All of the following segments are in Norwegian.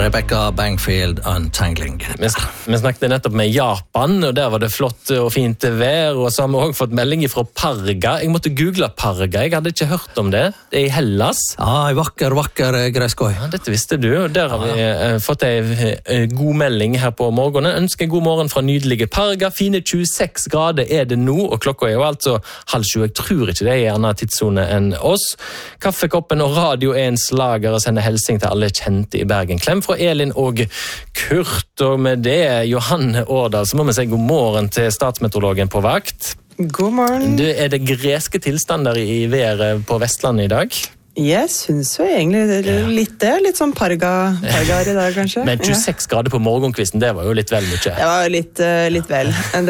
Rebecca Bangfield, Untangling. Vi snakket nettopp med Japan, og der var det flott og fint vær, og så har vi også fått melding fra Parga. Jeg måtte google Parga, jeg hadde ikke hørt om det. Det I Hellas. Ja, en vakker greiskøy. Ja, dette visste du, og der har vi fått en god melding her på morgenen. Ønsker en god morgen fra nydelige Parga. Fine 26 grader det nå, og klokka jo altså 6:30. Jeg tror ikke det I en annen tidszone enn oss. Kaffekoppen og radio en slager, og sender helsing til alle kjente I Bergen. Klem fra Elin og Kurt, og med det Johanne Årdal, så må vi si god morgen til statsmeteorologen på vakt. God morgen. Det det greske tilstander I været på Vestlandet I dag? Jeg synes jo egentlig litt sånn pargar I dag, kanskje. Men 26 grader på morgenkvisten, det var jo litt vel mye. Det var litt vel.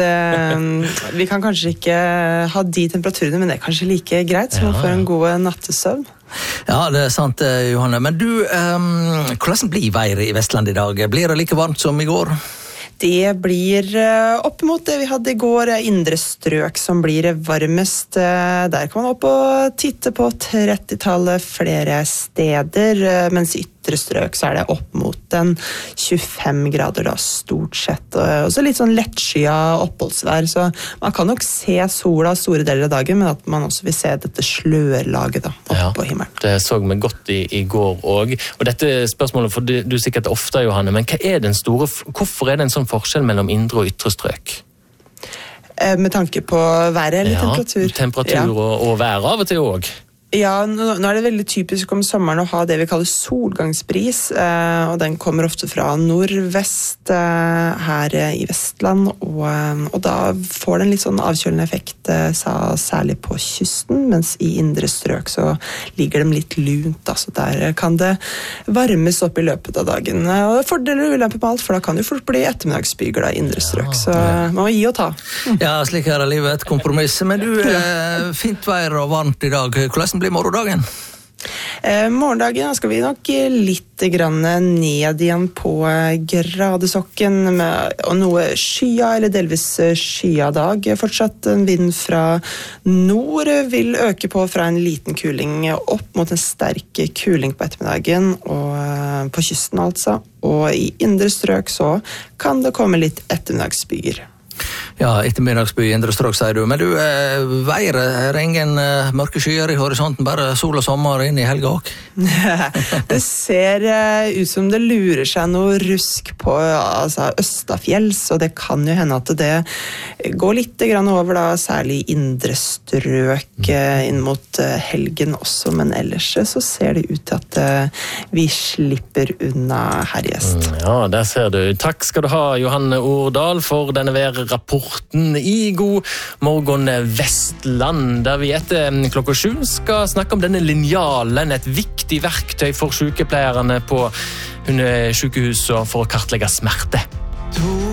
Vi kan kanskje ikke ha de temperaturene, men det kanskje like greit, så man får en god nattesøvn. Ja, det sant, Johanne. Men du, hvordan blir været I Vestland I dag? Blir det like varmt som I går? Det blir oppimot det vi hadde I går, indre strøk som blir varmest. Der kan man opp og titte på 30-tallet flere steder, mens I ytre strøk så det opp mot 25 grader da, stort sett. Og så litt sånn lettskyet oppholdsvær, så man kan nok se sola store deler av dagen, men at man også vil se dette slørlaget da, oppe på himmelen. Det så vi godt I går også. Og dette spørsmålet får du sikkert ofte, Johanne, men hva den store, hvorfor det en sånn forskjell mellom indre og ytre strøk? Med tanke på været eller temperatur? Temperatur og vær av og til også. Ja, nå det veldig typisk om sommeren å ha det vi kaller solgangsbris, og den kommer ofte fra nordvest her I Vestland, og da får den litt sånn avkjølende effekt, særlig på kysten, mens I indre strøk så ligger de litt lunt, så der kan det varmes opp I løpet av dagen. Og det fordeler og ulemper på alt, for da kan det fort bli ettermiddagsbyger I indre strøk, så man må gi og ta. Ja, slik det livet, et kompromiss. Men du, fint vær og varmt I dag. Hvordan blir morgendagen? Morgendagen skal vi nok litt grann ned igjen på gradesokken, og noe skya eller delvis skya dag. Fortsatt en vind fra nord vil øke på fra en liten kuling opp mot en sterk kuling på ettermiddagen, og på kysten altså. Og I indre strøk så kan det komme litt ettermiddagsbyger. Ja, ettermiddagsby, indre strøk, sier du. Men du, været ingen mørke skyer I horisonten, bare sol og sommer inn I helga også? Det ser ut som det lurer seg noe rusk på Østafjells, og det kan jo hende at det går litt grann over, da, særlig indre strøk inn mot helgen også, men ellers så ser det ut til at vi slipper unna herrejest. Ja, der ser du. Takk skal du ha, Johanne Årdal, for denne værrapporten I God morgen Vestland, der vi etter klokka 7 skal snakke om denne linjalen, et viktig verktøy for sykepleierne på sykehuset for å kartlegge smerte.